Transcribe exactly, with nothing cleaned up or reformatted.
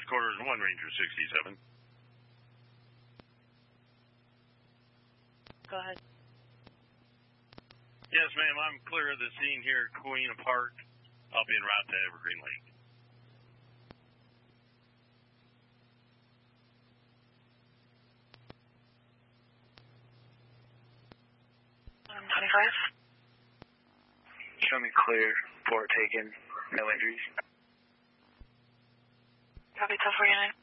headquarters one, Ranger sixty-seven. Go ahead. Yes, ma'am, I'm clear of the scene here at Queen Park. I'll be en route to Evergreen Lake. twenty-five. Show me clear. Port taken. No injuries. Copy, twelve forty-nine.